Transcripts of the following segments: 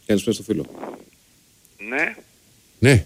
Καλησπέρα στο φίλο. Ναι. Ναι.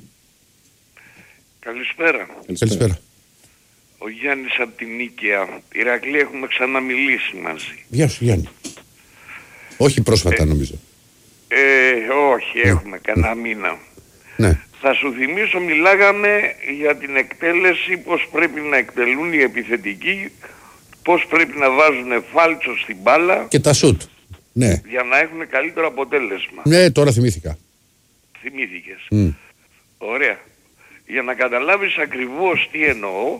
Καλησπέρα. Ο Γιάννης από την Νίκαια. Ηρακλή, έχουμε ξαναμιλήσει μαζί. Γεια σου Γιάννη. Όχι πρόσφατα νομίζω. Όχι, έχουμε κανένα μήνα. Ναι. Θα σου θυμίσω, μιλάγαμε για την εκτέλεση, πώς πρέπει να εκτελούν οι επιθετικοί, πώς πρέπει να βάζουν φάλτσο στην μπάλα. Και τα σουτ. Ναι. Για να έχουν καλύτερο αποτέλεσμα. Ναι, τώρα θυμήθηκα. Θυμήθηκες. Ωραία. Για να καταλάβεις ακριβώς τι εννοώ,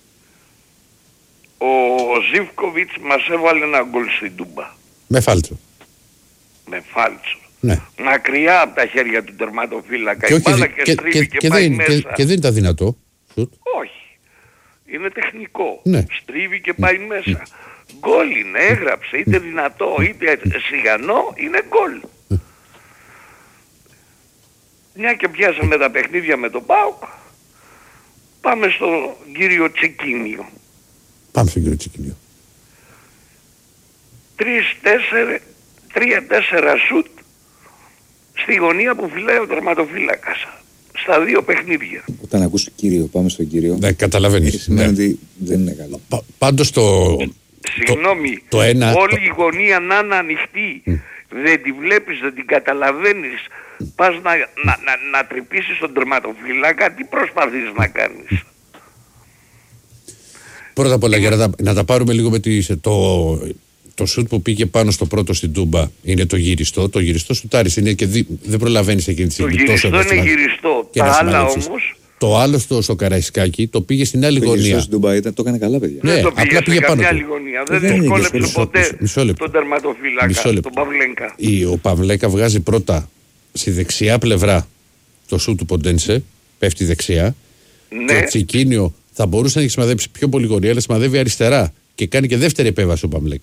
ο Ζίβκοβιτς μας έβαλε ένα γκολ στην Τούμπα. Με φάλτσο. Με φάλτσο. Ναι. Μακριά από τα χέρια του τερματοφύλακα. Η μπάλα και στρίβει και πάει μέσα. Και δεν ήταν δυνατό. Σουτ. Όχι. Είναι τεχνικό. Ναι. Στρίβει και πάει μέσα. Γκολ είναι, έγραψε. Είτε δυνατό είτε σιγανό, είναι γκολ. Μια και πιάσαμε τα παιχνίδια με τον ΠΑΟΚ, πάμε στον κύριο Τσικίνιο. Πάμε στον κύριο Τσικίνιο. 3-4 σουτ στη γωνία που φυλάει ο τερματοφύλακας. Στα 2 παιχνίδια. Όταν ακούς τον κύριο, πάμε στον κύριο. Ναι, καταλαβαίνεις. Σημαίνει ότι δεν είναι καλό. Πάντως Συγγνώμη, το ένα, όλη η γωνία να είναι ανοιχτή. Δεν τη βλέπεις, δεν την καταλαβαίνεις. Πας να τρυπήσεις τον τερματοφύλακα, τι προσπαθείς να κάνεις. Πρώτα απ' όλα για να τα πάρουμε λίγο με το σουτ που πήγε πάνω στο πρώτο στην Τούμπα είναι το γυριστό. Το γυριστό σουτάρις είναι και δεν προλαβαίνεις εκείνη τη στιγμή. Το γυριστό είναι γυριστό. Τα άλλα όμως... Το άλλο στο Καραϊσκάκι το πήγε στην άλλη γωνία. Το γυριστό στην Τούμπα το έκανε καλά, παιδιά. Ναι, το απλά πήγε πάνω άλλη γωνία. Δεν δυσκόλεψε ποτέ τον τερματοφύλακα, τον Παυλέγκα. Ο Παυλέγκα βγάζει πρώτα στη δεξιά πλευρά το σουτ του Ποντένσε, πέφτει δεξιά. Ναι. Το Τσικίνιο θα μπορούσε να έχει σημαδέψει πιο πολύ γωνία, αλλά σημαδεύει αριστερά και κάνει και δεύτερη επέμβαση ο Παυλέγκα.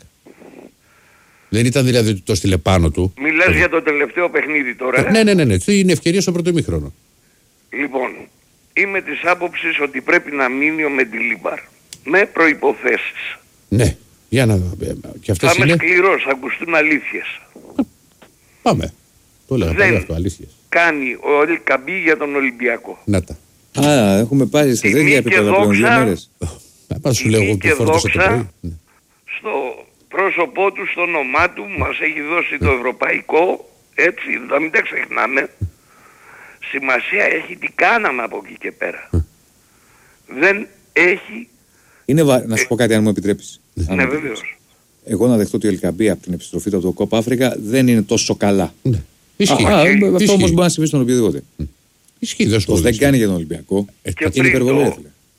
Δεν ήταν δηλαδή ότι το στείλε πάνω του. Μιλάς για το τελευταίο παιχνίδι τώρα. Ναι. Είναι ευκαιρία στο πρώτο ημίχρονο. Λοιπόν, είμαι της άποψης ότι πρέπει να μείνει ο Μεντιλίμπαρ. Με προϋποθέσεις. Ναι. Για να δω. Θα είμαι σκληρός, θα ακουστούν αλήθειες. Πάμε. Το έλεγα πάλι αυτό, αλήθειες. Κάνει ο Ελκαμπή για τον Ολυμπιακό. Να τα. Έχουμε πάει σε τέτοια επίπεδα πλέον 2 μέρες. Σου λέω εγώ που φόρτωσα το πρωί. Στο πρόσωπό του, στο όνομά του, μας έχει δώσει το ευρωπαϊκό, έτσι, να μην τα ξεχνάμε. Σημασία έχει τι κάναμε από εκεί και πέρα. Δεν έχει... Να σου πω κάτι αν μου επιτρέπεις. Ναι, βεβαίως. Εγώ να δεχτώ ότι ο Ελκαμπή από την επιστροφή του από το Κόπα Αφρικα δεν είναι τόσο καλά. Ναι. Αυτό όμως μπορεί να συμβεί στον οποιοδήποτε. Ισχύει, δεν κάνει για τον Ολυμπιακό. Και είναι υπερβολή.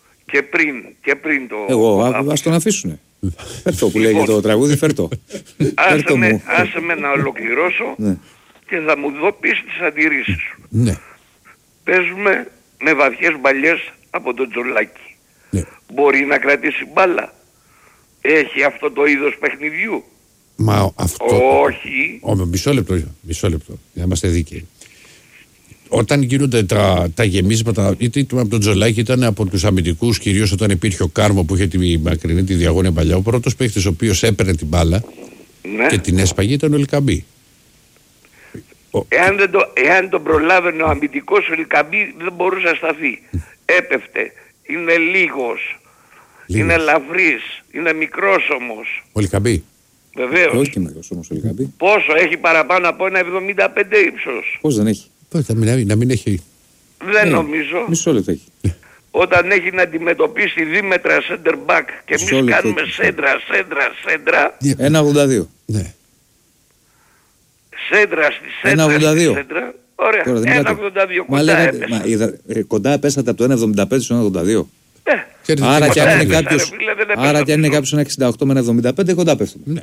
Και πριν το... Εγώ, ας τον αφήσουνε. Φέρτο που λέγεται το τραγούδι, φέρτο. Άσε με να ολοκληρώσω και θα μου πεις τις αντιρρήσεις σου. Ναι. Παίζουμε με βαθιές μπαλιές από τον Τζολάκη. Ναι. Μπορεί να κρατήσει μπάλα. Έχει αυτό το είδος παιχνιδιού. Μα αυτό... Όχι. Μισό λεπτό. Να είμαστε δίκαιοι. Όταν γίνονται τα γεμίσματα, είτε από τον Τζολάκη ήταν από τους αμυντικούς, κυρίως όταν υπήρχε ο Κάρμο που είχε τη μακρινή, τη διαγώνια παλιά, ο πρώτος παίκτης ο οποίος έπαιρνε την μπάλα και την έσπαγε ήταν ο Ελκαμπή. Εάν τον προλάβαινε ο αμυντικός, ο Ελκαμπή δεν μπορούσε να σταθεί. Έπεφτε. Είναι λίγος. Είναι ελαφρύς. Είναι μικρός όμως. Ο Ελκαμπή. Βεβαίως. Όχι και μικρός όμως ο Ελκαμπή. Πόσο έχει παραπάνω από ένα 75 ύψος. Πώς δεν έχει. Να μην έχει. Δεν νομίζω. Μισό λεπτό έχει. Όταν έχει να αντιμετωπίσει δίμετρα center back και εμείς κάνουμε σέντρα. 1,82. Ναι. Σέντρα στη σέντρα. Ωραία. 1,82 κοντά έπεσα. Κοντά πέσατε από το 1,75 στο 1,82. Άρα και αν είναι κάποιος 1,68 με 1,75 κοντά πέφτουν. Ναι.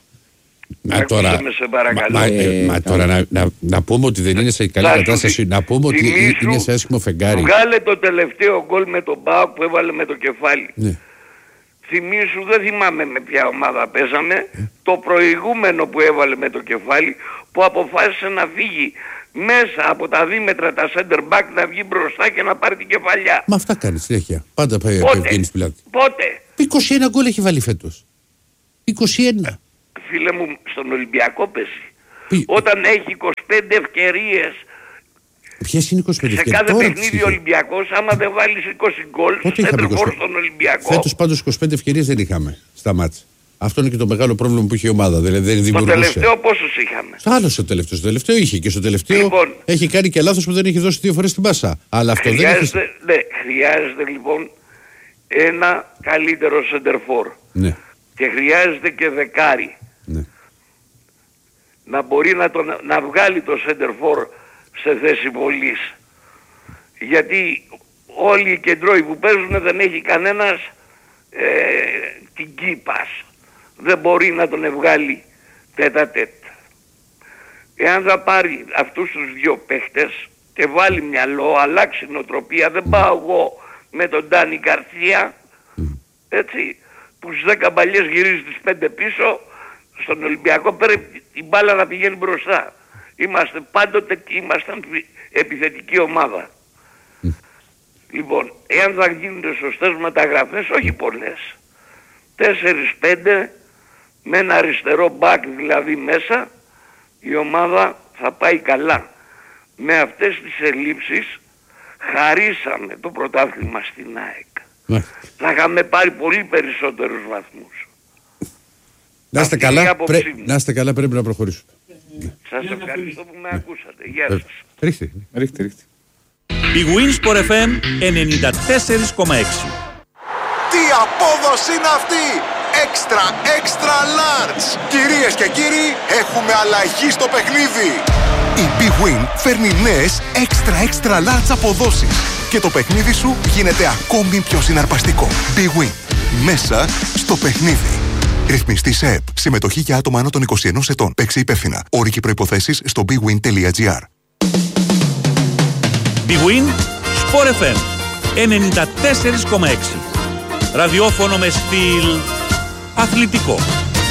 Τώρα να πούμε ότι δεν είναι σε καλή κατάσταση, να πούμε ότι είναι σε άσχημο φεγγάρι. Βγάλε το τελευταίο γκολ με τον ΠΑΟΚ που έβαλε με το κεφάλι. Ναι. Θυμήσου, δεν θυμάμαι με ποια ομάδα παίζαμε, το προηγούμενο που έβαλε με το κεφάλι, που αποφάσισε να φύγει μέσα από τα δίμετρα τα center back, να βγει μπροστά και να πάρει την κεφαλιά. Μα αυτά κάνει συνέχεια. Πάντα βγαίνεις πλάτη. Πότε? 21 γκολ έχει βάλει φέτος. 21. Φίλε μου, στον Ολυμπιακό παίζει. Όταν έχει 25 ευκαιρίες. Ποιες είναι 25 ευκαιρίες? Σε κάθε παιχνίδι ο Ολυμπιακός, άμα δεν βάλεις 20 γκολ στο σέντερφορ στον Ολυμπιακό. Φέτος πάντως 25 ευκαιρίες δεν είχαμε στα μάτς. Αυτό είναι και το μεγάλο πρόβλημα που είχε η ομάδα. Δηλαδή δεν δημιουργούσε. Στο τελευταίο πόσους είχαμε? Άλλο στο τελευταίο. Στο τελευταίο είχε και στο τελευταίο λοιπόν, έχει κάνει και λάθος που δεν έχει δώσει 2 φορές την πάσα. Αλλά αυτό δεν έχει. Ναι, χρειάζεται λοιπόν ένα καλύτερο σεντερφόρ. Ναι. Και χρειάζεται και δεκάρι. Ναι. Να μπορεί να βγάλει το σεντερφόρ σε θέση βολής. Γιατί όλοι οι κεντρώοι που παίζουν δεν έχει κανένας την κήπας. Δεν μπορεί να τον βγάλει τέτα-τέτ. Εάν θα πάρει αυτούς τους δύο παίχτες και βάλει μυαλό, αλλάξει νοοτροπία, δεν πάω εγώ με τον Ντάνι Γκαρσία, έτσι, που στις 10 μπαλιές γυρίζει τις 5 πίσω, στον Ολυμπιακό πρέπει η μπάλα να πηγαίνει μπροστά. Είμαστε πάντοτε και ήμασταν επιθετική ομάδα. Λοιπόν, εάν θα γίνονται σωστές μεταγραφές, όχι πολλές, 4-5, με ένα αριστερό μπακ δηλαδή μέσα, η ομάδα θα πάει καλά. Με αυτές τις ελλείψεις χαρίσαμε το πρωτάθλημα στην ΑΕΚ. Θα είχαμε πάρει πολύ περισσότερους βαθμούς. Να είστε καλά, πρέπει να προχωρήσουμε. Σας ευχαριστώ που με ακούσατε. Γεια σας. Ρίχτε. Η Winsport FM 94,6. Τι απόδοση είναι αυτή! Extra large! Κυρίες και κύριοι, έχουμε αλλαγή στο παιχνίδι! Η Big Win φέρνει νέες extra large αποδόσεις και το παιχνίδι σου γίνεται ακόμη πιο συναρπαστικό. Big Win. Μέσα στο παιχνίδι. Ρυθμιστή σε ΕΠ. Συμμετοχή για άτομα άνω των 21 ετών. Παίξε υπεύθυνα. Όροι και προϋποθέσεις στο bigwin.gr. Big Win Sport FM 94,6. Ραδιόφωνο με στυλ αθλητικό.